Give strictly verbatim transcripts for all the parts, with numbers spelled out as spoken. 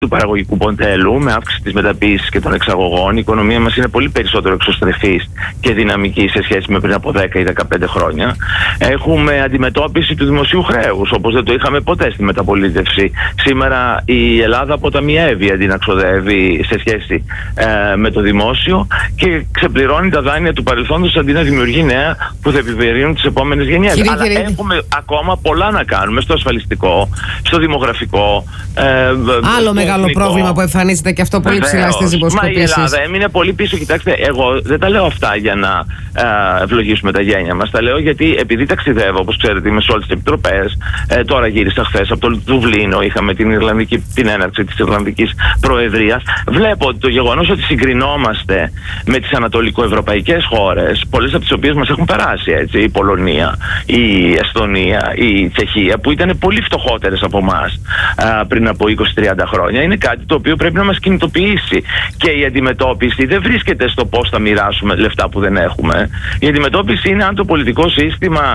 του παραγωγικού μοντέλου, με αύξηση της μεταποίησης και των εξαγωγών. Η οικονομία μας είναι πολύ περισσότερο εξωστρεφής και δυναμική σε σχέση με πριν από δέκα ή δεκαπέντε χρόνια. Έχουμε αντιμετώπιση του δημοσίου χρέους, όπως δεν το είχαμε ποτέ στη μεταπολίτευση. Σήμερα η Ελλάδα αποταμιεύει αντί να ξοδεύει σε σχέση ε, με το δημόσιο και ξεπληρώνει τα δάνεια του παρελθόντος αντί να δημιουργεί νέα που θα επιβαρύνουν τις επόμενες γενιές. Κύριε, Αλλά κύριε. έχουμε ακόμα πολλά να κάνουμε στο ασφαλιστικό, στο δημογραφικό. Ε, Άλλο μεγάλο εθνικό. πρόβλημα που εμφανίζεται και αυτό πολύ ψηλά στις δημοσκοπήσεις. Μα η Ελλάδα έμεινε πολύ πίσω. Κοιτάξτε, εγώ δεν τα λέω αυτά για να ε, ευλογήσουμε τα γένια μας. Τα λέω γιατί επειδή ταξιδεύω, όπως ξέρετε, είμαι σε όλες τις επιτροπές. Ε, τώρα γύρισα χθες από το Δουβλίνο, είχαμε την, Ιρλανδική, την έναρξη της Ιρλανδικής Προεδρίας. Βλέπω ότι το γεγονός ότι συγκρινόμαστε με τις ανατολικοευρωπαϊκές χώρες, πολλές από τις οποίες μας έχουν περάσει, έτσι, η Πολωνία, η Εσθονία, η Τσεχία, που ήταν πολύ φτωχότερες από εμάς πριν από είκοσι με τριάντα χρόνια, είναι κάτι το οποίο πρέπει να μας κινητοποιήσει. Και η αντιμετώπιση δεν βρίσκεται στο πώς θα μοιράσουμε λεφτά που δεν έχουμε. Η αντιμετώπιση είναι αν το πολιτικό σύστημα,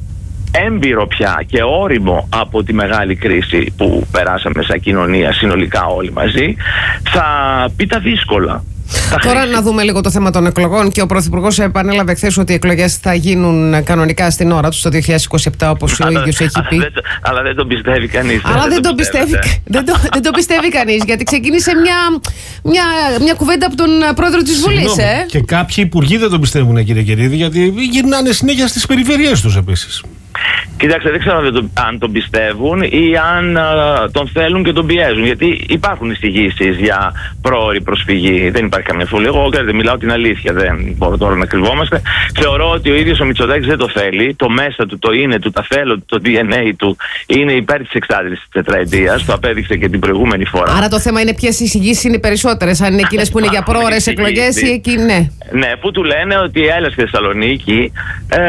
έμπειρο πια και όριμο από τη μεγάλη κρίση που περάσαμε σαν κοινωνία συνολικά όλοι μαζί, θα πει τα δύσκολα. Τώρα να δούμε λίγο το θέμα των εκλογών. Και ο Πρωθυπουργός επανέλαβε χθες ότι οι εκλογές θα γίνουν κανονικά στην ώρα τους το δύο χιλιάδες είκοσι επτά, όπως ο ίδιος έχει πει. Αλλά δεν, αλλά δεν τον πιστεύει κανείς. Αλλά δεν, δεν, το πιστεύει, δεν, το, δεν το πιστεύει κανείς, γιατί ξεκίνησε μια, μια, μια κουβέντα από τον πρόεδρο της Βουλής. Ε? Και κάποιοι υπουργοί δεν τον πιστεύουν, κύριε Κερίδη, γιατί γυρνάνε συνέχεια στις περιφερειές τους επίσης. Κοιτάξτε, δεν ξέρω αν, το, αν τον πιστεύουν ή αν α, τον θέλουν και τον πιέζουν. Γιατί υπάρχουν εισηγήσεις για πρόωρη προσφυγή. Δεν υπάρχει καμία φούλη. Εγώ, ξέρετε, μιλάω την αλήθεια. Δεν μπορώ τώρα να κρυβόμαστε. Θεωρώ ότι ο ίδιος ο Μητσοτάκης δεν το θέλει. Το μέσα του, το είναι του, τα θέλω του, το ντι εν έι του είναι υπέρ της εξάντλησης της τετραετίας. Το απέδειξε και την προηγούμενη φορά. Άρα το θέμα είναι ποιες εισηγήσεις είναι οι περισσότερες. Αν είναι εκείνες που είναι για πρόωρες εκλογές ή εκεί, ναι. Ναι, που του λένε ότι έλα στη Θεσσαλονίκη ε,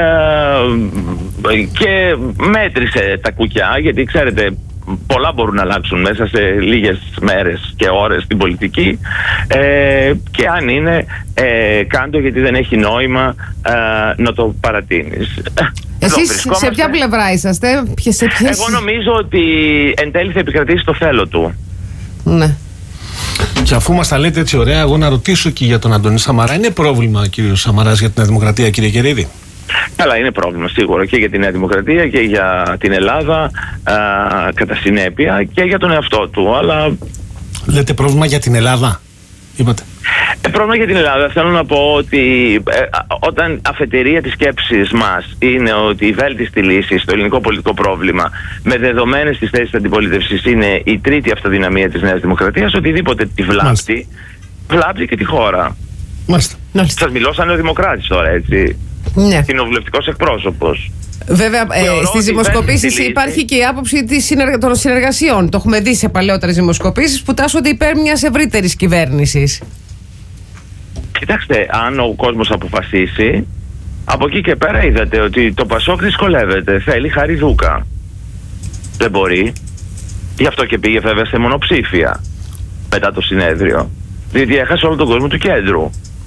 και μέτρησε τα κουκιά, γιατί ξέρετε πολλά μπορούν να αλλάξουν μέσα σε λίγες μέρες και ώρες στην πολιτική, ε, και αν είναι ε, κάντο, γιατί δεν έχει νόημα ε, να το παρατείνεις. Εσείς σε ποια πλευρά είσαστε? Ποιες, σε ποιες... Εγώ νομίζω ότι εν τέλει θα επικρατήσει το θέλω του. Ναι. Και αφού μας τα λέτε έτσι ωραία, εγώ να ρωτήσω και για τον Αντώνη Σαμαρά. Είναι πρόβλημα ο κύριος Σαμαράς για την Νέα Δημοκρατία, κύριε Κερίδη? Καλά, είναι πρόβλημα σίγουρα και για τη Νέα Δημοκρατία και για την Ελλάδα, α, κατά συνέπεια, και για τον εαυτό του. Αλλά... Λέτε πρόβλημα για την Ελλάδα, είπατε? Ε, πρόβλημα για την Ελλάδα. Θέλω να πω ότι ε, όταν αφετηρία της σκέψης μας είναι ότι η βέλτιστη λύση στο ελληνικό πολιτικό πρόβλημα, με δεδομένες τις θέσεις της αντιπολίτευσης, είναι η τρίτη αυτοδυναμία της Νέας Δημοκρατίας, οτιδήποτε τη βλάπτει, βλάπτει και τη χώρα. Μάλιστα. Σας μιλώ σαν νεοδημοκράτης τώρα, έτσι. Ναι. Κοινοβουλευτικός εκπρόσωπος. Βέβαια, ε, στις δημοσκοπήσεις υπάρχει και η άποψη της συνεργα... των συνεργασιών. Το έχουμε δει σε παλαιότερες δημοσκοπήσεις που τάσσονται υπέρ μιας ευρύτερης κυβέρνησης. Κοιτάξτε, αν ο κόσμος αποφασίσει, από εκεί και πέρα είδατε ότι το Πασόκ δυσκολεύεται. Θέλει Χαριδούκα. Δεν μπορεί. Γι' αυτό και πήγε βέβαια σε μονοψήφια μετά το συνέδριο. Διότι έχασε όλο τον κόσμο του κέντρου.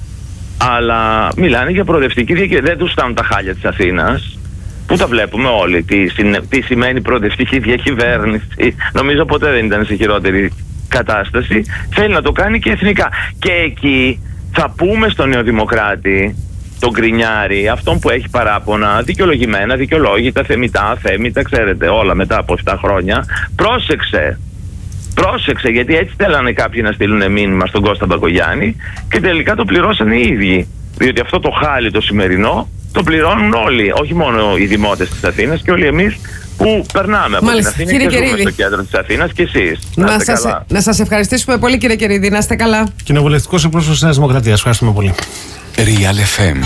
Αλλά μιλάνε για προοδευτική διακυβέρνηση. Δεν τους στάνουν τα χάλια της Αθήνας, που τα βλέπουμε όλοι. Τι, τι σημαίνει προοδευτική διακυβέρνηση. Νομίζω ποτέ δεν ήταν σε χειρότερη κατάσταση. Θέλει να το κάνει και εθνικά. Και εκεί θα πούμε στον Νεοδημοκράτη, τον Γκρινιάρη, αυτόν που έχει παράπονα, δικαιολογημένα, δικαιολόγητα, θεμητά, αθέμητα, ξέρετε, όλα μετά από επτά χρόνια. Πρόσεξε. Πρόσεξε, γιατί έτσι θέλανε κάποιοι να στείλουν μήνυμα στον Κώστα Μπακογιάννη και τελικά το πληρώσανε οι ίδιοι. Διότι αυτό το χάλι το σημερινό το πληρώνουν όλοι, όχι μόνο οι δημότες της Αθήνας, και όλοι εμείς που περνάμε από Μάλιστα, την Αθήνα και Κερίδη, ζούμε στο κέντρο της Αθήνας, και εσείς. Να, να, σας, να σας ευχαριστήσουμε πολύ, κύριε Κερίδη, να είστε καλά. Κοινοβουλευτικός εκπρόσωπος της Νέας Δημοκρατίας, ευχαριστούμε πολύ. Real εφ εμ.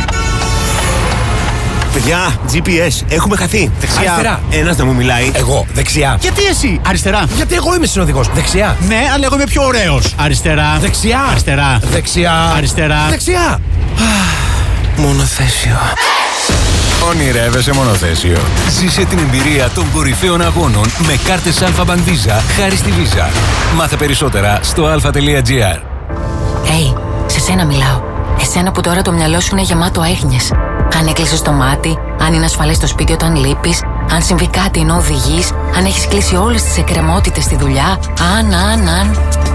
Παιδιά, τζι πι ες, έχουμε χαθεί. Δεξιά. Αριστερά. Ένας να μου μιλάει. Εγώ, δεξιά. Γιατί εσύ? Αριστερά. Γιατί εγώ είμαι συνοδηγός. Δεξιά. Ναι, αλλά εγώ είμαι πιο ωραίος. Αριστερά. Δεξιά. Αριστερά. Δεξιά. Αριστερά. Δεξιά. Μονοθέσιο. Ονειρεύεσαι μονοθέσιο? Ζήσε την εμπειρία των κορυφαίων αγώνων με κάρτες Αλφα Μπαντίζα χάρη στη Visa. Μάθε περισσότερα στο αλφα τελεία τζι άρ. Hey, σε σένα μιλάω. Εσένα που τώρα το μυαλό σου είναι γεμάτο έγνοιες. Αν έκλεισες το μάτι, αν είναι ασφαλές στο σπίτι όταν λείπεις, αν συμβεί κάτι ενώ οδηγείς, αν έχεις κλείσει όλες τις εκκρεμότητες στη δουλειά, αν, αν, αν...